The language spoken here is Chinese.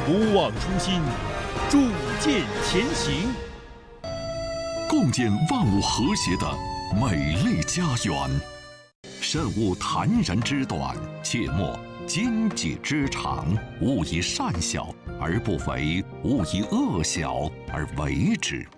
不忘初心，铸剑前行， 共建万物和谐的美丽家园。慎勿谗人之短，切莫奸己之长。勿以善小而不为，勿以恶小而为之。